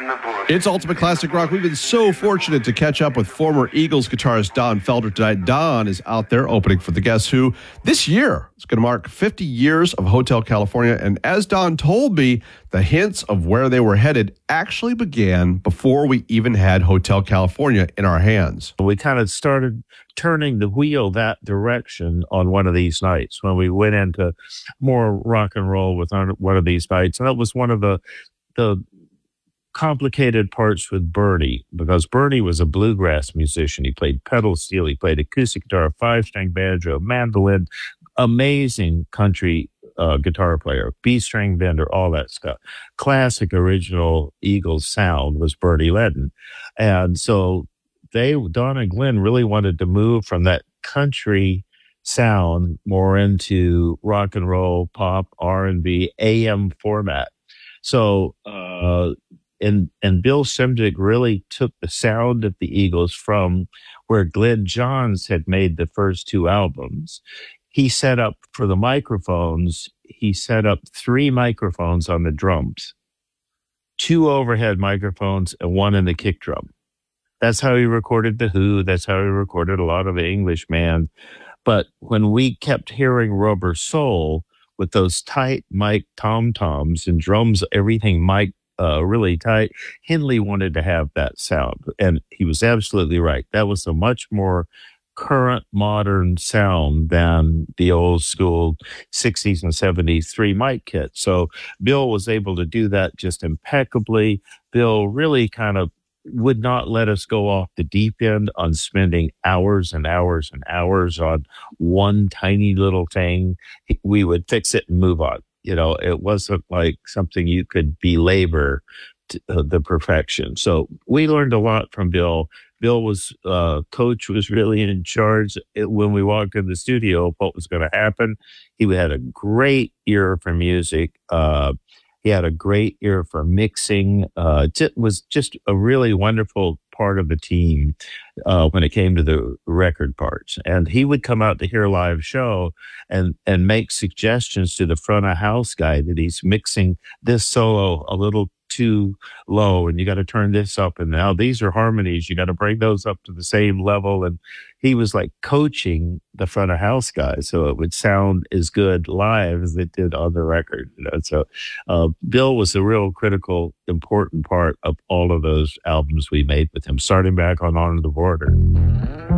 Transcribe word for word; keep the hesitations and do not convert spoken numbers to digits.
the bush. It's Ultimate Classic Rock. We've been so fortunate to catch up with former Eagles guitarist Don Felder tonight. Don is out there opening for the Guess Who this year. It's going to mark fifty years of Hotel California. And as Don told me, the hints of where they were headed actually began before we even had Hotel California in our hands. We kind of started turning the wheel that direction on one of these nights when we went into more rock and roll with one of these nights. And that was one of the the complicated parts with Bernie, because Bernie was a bluegrass musician. He played pedal steel, he played acoustic guitar, five-string banjo, mandolin, amazing country uh, guitar player, B-string bender, all that stuff. Classic original Eagles sound was Bernie Leadon. And so they, Don and Glenn, really wanted to move from that country sound more into rock and roll, pop, R and B, A M format. So, uh, and and Bill Szymczyk really took the sound of the Eagles from where Glenn Johns had made the first two albums. He set up for the microphones, he set up three microphones on the drums, two overhead microphones, and one in the kick drum. That's how he recorded The Who. That's how he recorded a lot of the Englishman. But when we kept hearing Rubber Soul with those tight mic tom-toms and drums, everything mic Uh, really tight, Henley wanted to have that sound, and he was absolutely right. That was a much more current, modern sound than the old school sixties and seventies three mic kit. So Bill was able to do that just impeccably. Bill really kind of would not let us go off the deep end on spending hours and hours and hours on one tiny little thing. We would fix it and move on. You know, it wasn't like something you could belabor to, uh, the perfection. So we learned a lot from Bill. Bill was, uh, coach was really in charge it, when we walked in the studio of what was going to happen. He had a great ear for music. Uh, he had a great ear for mixing. Uh, it was just a really wonderful part of the team uh, when it came to the record parts. And he would come out to hear a live show and, and make suggestions to the front of house guy that he's mixing this solo a little too low and you got to turn this up, and now these are harmonies, you got to bring those up to the same level. And he was like coaching the front of house guys so it would sound as good live as it did on the record, you know. So uh, Bill was a real critical important part of all of those albums we made with him, starting back on On the Border.